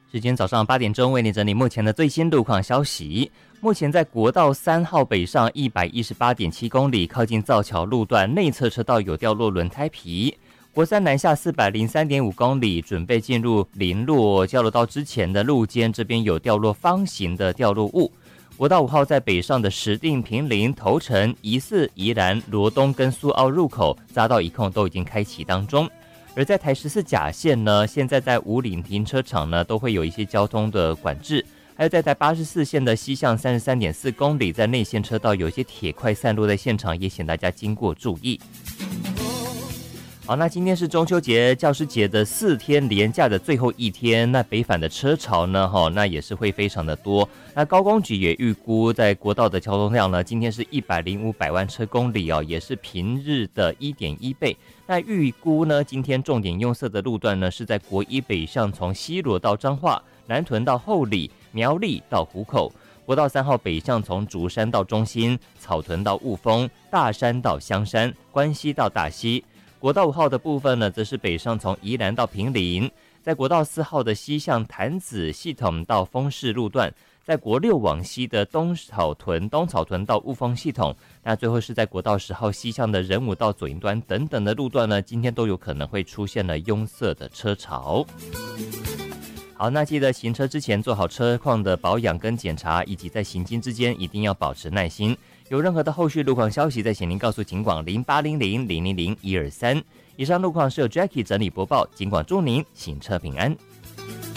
时间早上8点钟，为你整理目前的最新路况消息。目前在国道3号北上118.7公里，靠近造桥路段内侧车道有掉落轮胎皮。国三南下403.5公里，准备进入林落交流道之前的路肩，这边有掉落方形的掉落物。国道5号在北上的石碇、坪林、头城、宜四、宜兰、罗东跟苏澳入口匝道一控都已经开启当中。而在台14甲线呢，现在在五岭停车场呢都会有一些交通的管制，还有在台84线的西向33.4公里，在内线车道有一些铁块散落在现场，也请大家经过注意。好，那今天是中秋节、教师节的4天连假的最后一天，那北返的车潮呢，那也是会非常的多。那高工局也预估，在国道的交通量呢，今天是105百万车公里哦，也是平日的1.1倍。那预估呢，今天重点用色的路段呢，是在国一北上，从西螺到彰化、南屯到后里、苗栗到湖口。国道3号北上，从竹山到中心、草屯到雾峰、大山到香山、关西到大溪。国道5号的部分呢，则是北上从宜兰到坪林，在国道4号的西向潭子系统到丰市路段，在国6往西的东草屯到雾峰系统，那最后是在国道10号西向的仁武到左营端等等的路段呢，今天都有可能会出现了拥塞的车潮。好，那记得行车之前做好车况的保养跟检查，以及在行经之间一定要保持耐心。有任何的后续路况消息，再请您告诉警广0800-000-123。以上路况是由 Jackie 整理播报，警广祝您行车平安。